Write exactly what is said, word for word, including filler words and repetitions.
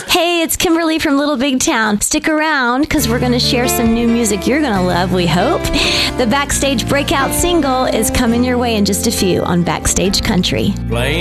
Hey, it's Kimberly from Little Big Town. Stick around because we're going to share some new music you're going to love, we hope. The Backstage Breakout single is coming your way in just a few on Backstage Country. Play